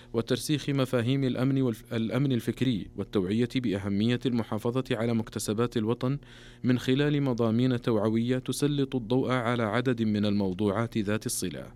وترسيخ مفاهيم الأمن الفكري والتوعية بأهمية المحافظة على مكتسبات الوطن من خلال مضامين توعوية تسلط الضوء على عدد من الموضوعات ذات الصلة.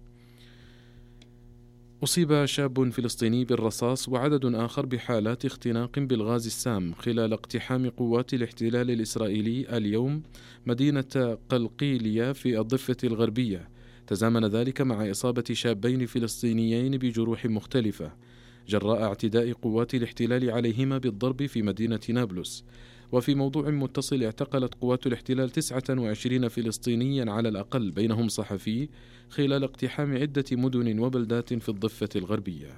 أصيب شاب فلسطيني بالرصاص وعدد آخر بحالات اختناق بالغاز السام خلال اقتحام قوات الاحتلال الإسرائيلي اليوم مدينة قلقيلية في الضفة الغربية. تزامن ذلك مع إصابة شابين فلسطينيين بجروح مختلفة جراء اعتداء قوات الاحتلال عليهما بالضرب في مدينة نابلس. وفي موضوع متصل، اعتقلت قوات الاحتلال 29 فلسطينيا على الأقل، بينهم صحفي، خلال اقتحام عدة مدن وبلدات في الضفة الغربية.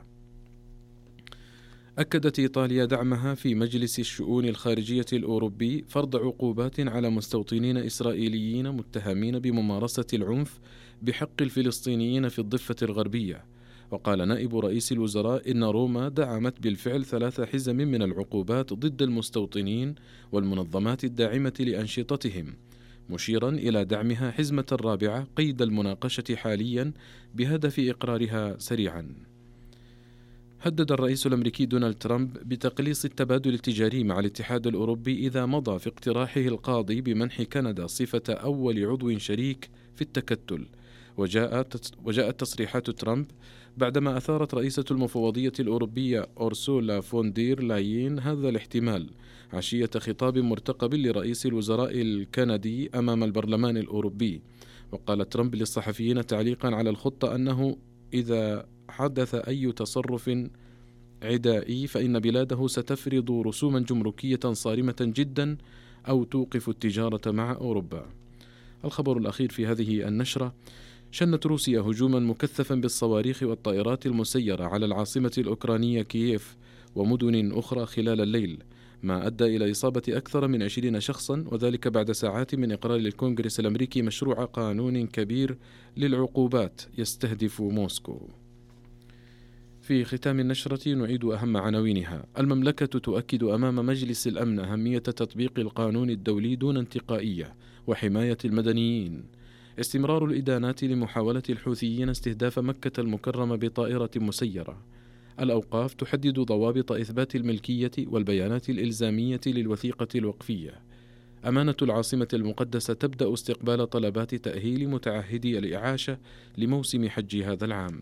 أكدت إيطاليا دعمها في مجلس الشؤون الخارجية الأوروبي فرض عقوبات على مستوطنين إسرائيليين متهمين بممارسة العنف بحق الفلسطينيين في الضفة الغربية. وقال نائب رئيس الوزراء إن روما دعمت بالفعل 3 حزم من العقوبات ضد المستوطنين والمنظمات الداعمة لأنشطتهم، مشيرا إلى دعمها حزمة الرابعة قيد المناقشة حاليا بهدف إقرارها سريعا. هدد الرئيس الأمريكي دونالد ترامب بتقليص التبادل التجاري مع الاتحاد الأوروبي إذا مضى في اقتراحه القاضي بمنح كندا صفة أول عضو شريك في التكتل. وجاءت تصريحات ترامب بعدما أثارت رئيسة المفوضية الأوروبية أورسولا فون دير لاين هذا الاحتمال عشية خطاب مرتقب لرئيس الوزراء الكندي أمام البرلمان الأوروبي. وقال ترامب للصحفيين تعليقا على الخطة أنه إذا حدث أي تصرف عدائي فإن بلاده ستفرض رسوما جمركية صارمة جدا أو توقف التجارة مع أوروبا. الخبر الأخير في هذه النشرة: شنت روسيا هجوما مكثفا بالصواريخ والطائرات المسيرة على العاصمة الأوكرانية كييف ومدن أخرى خلال الليل، ما أدى إلى إصابة أكثر من 20 شخصا، وذلك بعد ساعات من إقرار الكونغرس الأمريكي مشروع قانون كبير للعقوبات يستهدف موسكو. في ختام النشرة نعيد أهم عناوينها: المملكة تؤكد أمام مجلس الأمن أهمية تطبيق القانون الدولي دون انتقائية وحماية المدنيين. استمرار الإدانات لمحاولة الحوثيين استهداف مكة المكرمة بطائرة مسيرة. الأوقاف تحدد ضوابط إثبات الملكية والبيانات الإلزامية للوثيقة الوقفية. أمانة العاصمة المقدسة تبدأ استقبال طلبات تأهيل متعهدي الإعاشة لموسم حج هذا العام.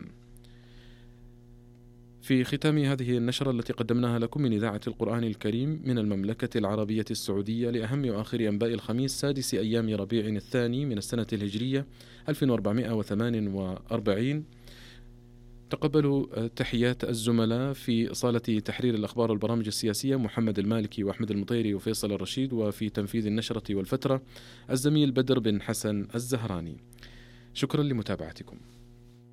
في ختام هذه النشرة التي قدمناها لكم من إذاعة القرآن الكريم من المملكة العربية السعودية لأهم وآخر أنباء الخميس 6 أيام ربيع الثاني من السنة الهجرية 1448، تقبلوا تحيات الزملاء في صالة تحرير الأخبار والبرامج السياسية محمد المالكي وأحمد المطيري وفيصل الرشيد، وفي تنفيذ النشرة والفترة الزميل بدر بن حسن الزهراني. شكرا لمتابعتكم.